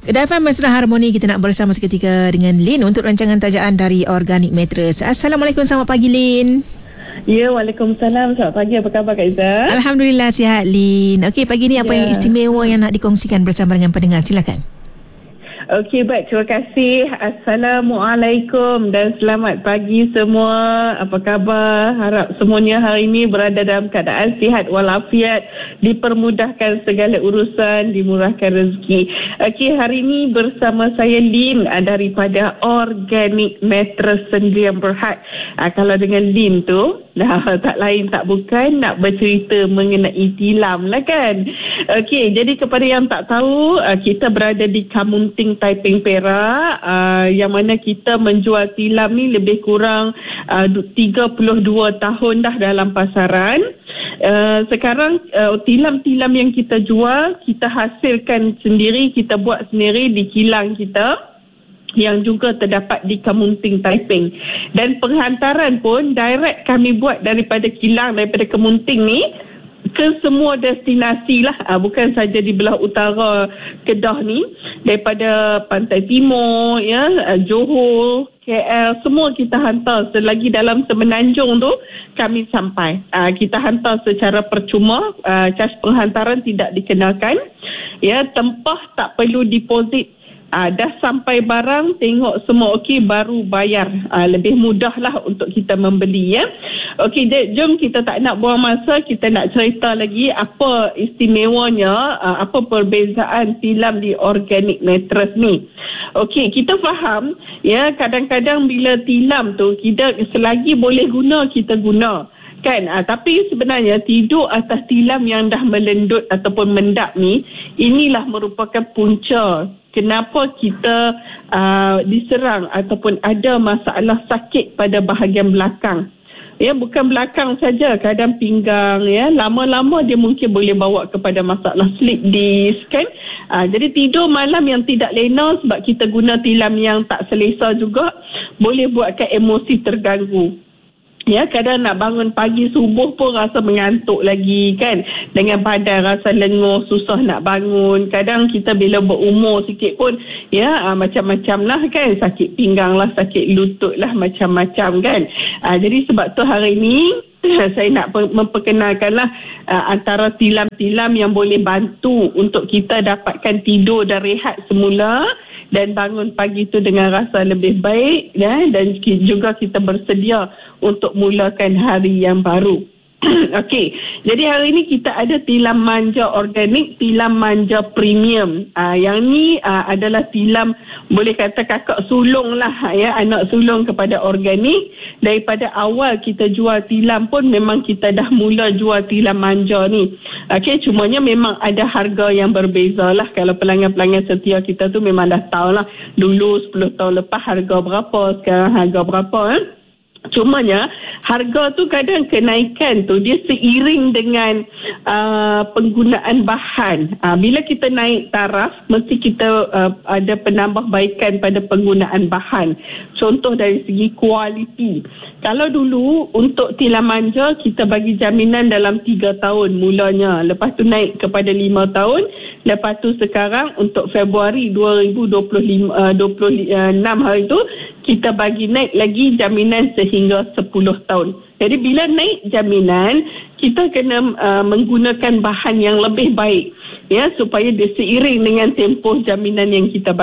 Kedai FM Mesra Harmoni, kita nak bersama seketika dengan Lin untuk rancangan tajaan dari Organic Mattress. Assalamualaikum, selamat pagi Lin. Ya, Waalaikumsalam. Selamat pagi, apa khabar Kak Izzah? Alhamdulillah sihat Lin. Okey, pagi ni apa yang istimewa yang nak dikongsikan bersama dengan pendengar? Silakan. Okey, baik. Terima kasih. Assalamualaikum dan selamat pagi semua. Apa khabar? Harap semuanya hari ini berada dalam keadaan sihat walafiat, dipermudahkan segala urusan, dimurahkan rezeki. Okey, hari ini bersama saya Lin daripada Organic Mattress Sendirian Berhad. Kalau dengan Lin tu, tak lain tak bukan nak bercerita mengenai tilam lah kan. Okey, jadi kepada yang tak tahu, kita berada di Kamunting, Taiping, Perak, yang mana kita menjual tilam ni lebih kurang 32 tahun dah dalam pasaran. Sekarang tilam-tilam yang kita jual, kita hasilkan sendiri, kita buat sendiri di kilang kita yang juga terdapat di Kamunting, Taiping. Dan penghantaran pun direct kami buat daripada kilang, daripada Kamunting ni ke semua destinasi lah, bukan saja di belah utara Kedah ni, daripada Pantai Timur, Johor, KL, semua kita hantar. Selagi dalam Semenanjung tu kami sampai, kita hantar secara percuma, cas penghantaran tidak dikenakan, tempah tak perlu deposit. Dah sampai barang, tengok semua okey, baru bayar. Lebih mudah lah untuk kita membeli, ya. Okey, jom kita tak nak buang masa, kita nak cerita lagi apa istimewanya, apa perbezaan tilam di Organic Mattress ni. Okey, kita faham, ya, kadang-kadang bila tilam tu kita selagi boleh guna, kita guna. Kan, tapi sebenarnya tidur atas tilam yang dah melendut ataupun mendap ni, inilah merupakan punca kenapa kita diserang ataupun ada masalah sakit pada bahagian belakang. Ya, bukan belakang saja, kadang pinggang, ya, lama-lama dia mungkin boleh bawa kepada masalah slip disc kan. Jadi tidur malam yang tidak lena sebab kita guna tilam yang tak selesa juga boleh buatkan emosi terganggu. Ya, kadang nak bangun pagi subuh pun rasa mengantuk lagi kan. Dengan badan rasa lenguh, susah nak bangun. Kadang kita bila berumur sikit pun, macam-macam lah kan. Sakit pinggang lah, sakit lutut lah, macam-macam kan. Jadi sebab tu hari ni saya nak memperkenalkanlah antara tilam-tilam yang boleh bantu untuk kita dapatkan tidur dan rehat semula dan bangun pagi tu dengan rasa lebih baik, dan juga kita bersedia untuk mulakan hari yang baru. Okey, jadi hari ini kita ada tilam manja organik, tilam manja premium. Yang ni adalah tilam boleh kata kakak sulung lah, ya, anak sulung kepada organik. Daripada awal kita jual tilam pun memang kita dah mula jual tilam manja ni. Okey, cumanya memang ada harga yang berbeza lah. Kalau pelanggan-pelanggan setia kita tu memang dah tahu lah, dulu 10 tahun lepas harga berapa, sekarang harga berapa, Cumanya harga tu kadang kenaikan tu dia seiring dengan penggunaan bahan. Bila kita naik taraf, mesti kita ada penambahbaikan pada penggunaan bahan. Contoh dari segi kualiti. Kalau dulu untuk tilam manja kita bagi jaminan dalam 3 tahun mulanya. Lepas tu naik kepada 5 tahun. Lepas tu sekarang untuk Februari 2026 hari tu kita bagi naik lagi jaminan sehingga 10 tahun. Jadi bila naik jaminan, kita kena menggunakan bahan yang lebih baik, ya, supaya dia seiring dengan tempoh jaminan yang kita bagi.